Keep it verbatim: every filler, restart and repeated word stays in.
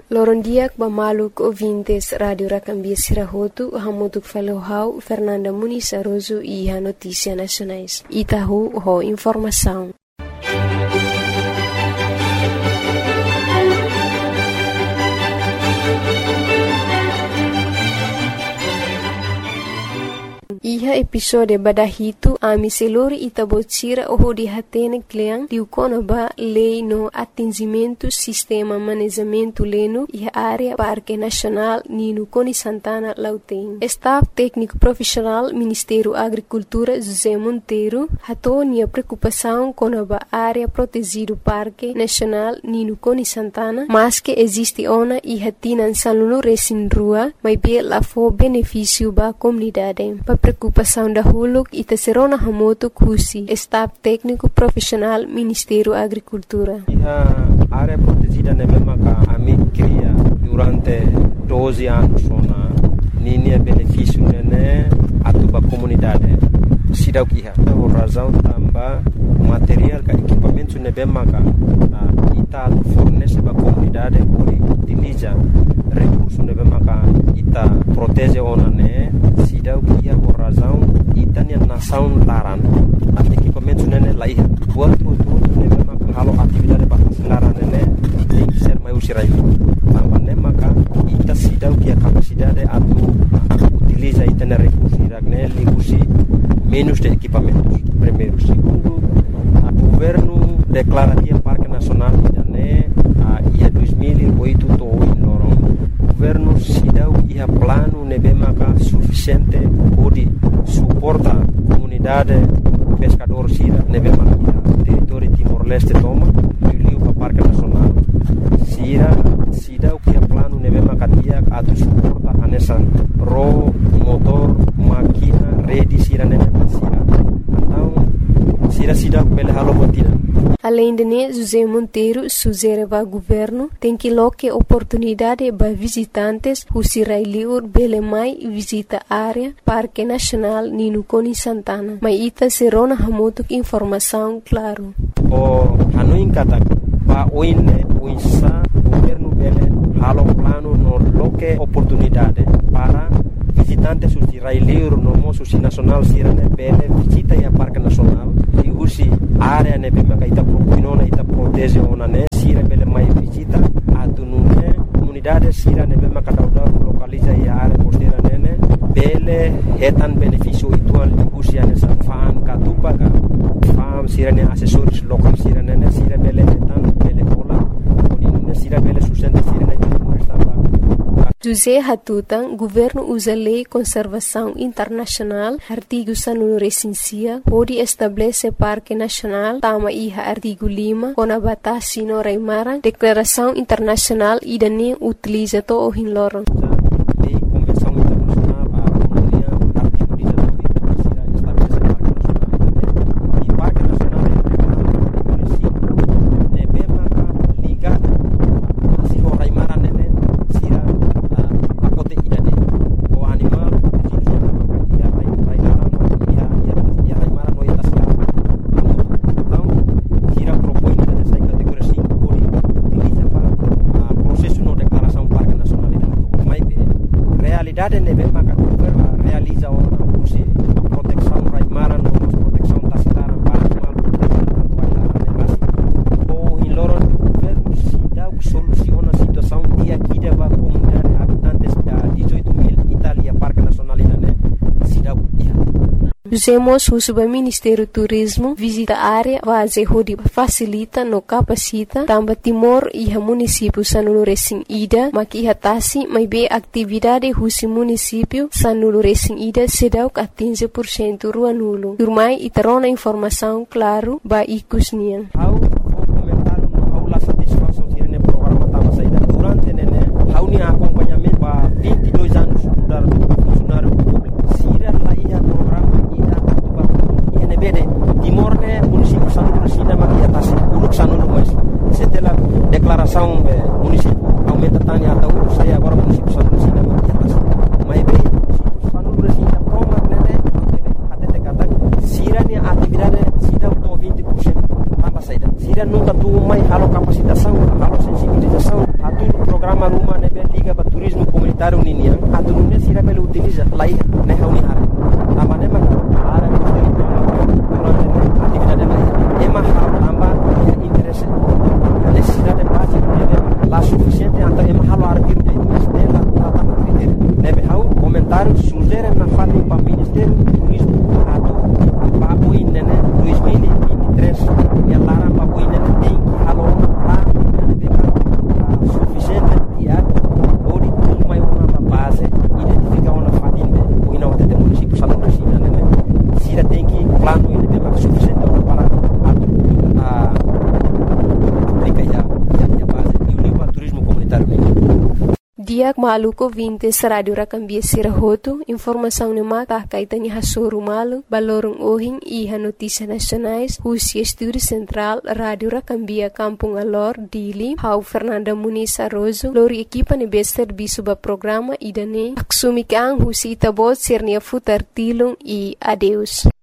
Lorondiak bamaluk ouvintes Radio Racambia Sirahotu, hamutuk falohau Fernanda Muniz Aroso e a Notícia Nacionais. Itahu ho informação. Iha episode badahitu ami selori itabotira oho di hatene kleang diukona ba lei no atingimento sistema manejamento leno iha área Parque Nacional Nino Coni Santana Lauteng. Staff técnico profissional Ministério Agricultura José Monteiro hatonia preocupação com a área protegido Parque Nacional Nino Coni Santana, mas que existe ona iha tinan salunu resin rua, mas bem lá for benefício ba comunidade. Preocupação da Huluk e Tesserona Hamoto Kusi, staff técnico profissional Ministério da Agricultura. A área protegida na mesma que a mim cria durante doze anos, na linha benefício né a tua comunidade. Sida o que é a razão também material que equipamento na mesma que ita fornece para a comunidade por utiliza recursos na mesma que ita protege ona né. Sida o que é a razão ita nia nação laran a equipamento né lá ia buat tudo né mesma que halo atividade para laran né tem que ser mais usirai também né maka ita sida o que a capacidade atu utiliza ita na recursos né liusi menos de equipamentos. Primeiro, segundo, o governo declara que o Parque Nacional né a dois mil e oito to em Lorong. O governo se dá que a plano nebemaka suficiente para suportar a comunidade pescador sira nebemaka território Timor-Leste toma e o Parque Nacional. Sira se dá que a plano nebemaka dia a suporta a nessa ro motor máquina rede sira nebemaka sira. Então sira sida pela halo botina. Além de né, José Monteiro sugere ao governo tem que loque oportunidade para visitantes who sirailiur bele mai visita área Parque Nacional Nino Coni Santana. Mas ita serona hamotuk informação claro. O hanuin kata pa oine oinsa governo bele halo plano no loque oportunidade para visitantes who sirailiur no mo susi nacional sirane bele visita ya Parque Nacional e usi área ne bema ita propinona ita protege ona ne sira bele mai visita atunune comunidade sira ne bema kadauda localiza ya área costeira nene bele hetan benefício ituan usi ane sa fan katupa ka fam sira ne assessores local sira nene sira bele hetan bele pola odinune sira bele sustenta sira ne estava. José Hatutan, governo usa lei conservação internacional, artigo sanunu recensia, pode estabelecer Parque Nacional, tama iha artigo lima, com a batasi no Raimara, declaração internacional e nem utiliza to o hinloron. realiza uma proteção raimara no proteção tacitária para animal ou em loro governo se dá o soluciona a situação e aqui da comunidade habitantes da dezoito mil Itália Parque Nacional né se dá Usemos o Subministério do Turismo visita a área base onde facilita no capacita também Timor e o município Sanulu Recém Ida mas que hatasi mas bem atividade o município Sanulu Recém Ida se dá a quinze por cento rua nulo. Turmai e terona informação claro ba ikusnian. How comentar how la satisfação tirene programa tava saída durante nene how ni acompanhamento ba vinte e dois anos mudar funcionário público sira lá ia programa bede Timor ne município Sanulu Recém maki atas uluk Sanulu mas setelah declaração município aumenta tanya atau saya agora município Sanulu Recém maki atas mai be município Sanulu Recém proma nene até kata sira ni atividade sida to vinte por cento tambah saída sira nunca tu mai halo kapasitação lai ne hauni hare amane ma ara durante atividade mai ema hamba ya interesse a necessidade básica de lá suficiente anta ema halo arquim de ministério la tama critério nebe hau comentário sugere na fali para ministério turismo ado papo inene dois mil e vinte e três ya lara papo inene tem halo lá de suficiente dia ori uma uma base identificar uma fatinde o ina de município salão da China né sira tem que plano ele tem mais suficiente para a aplicar já já base e o nível turismo comunitário Diak maluko vinte Rádio Rakambia Sirahoto, informação no mata kaitannya hasuru malu, balorong ohing iha notícias nacionais, Rússia Estúdio Central, Rádio Rakambia Kampung Alor, Dili, Hau Fernanda Muniz Arrozo, lori equipa ne bester bisuba programa idane, aksumikang Rússia Itabot Sirnia Futar Tilung e adeus.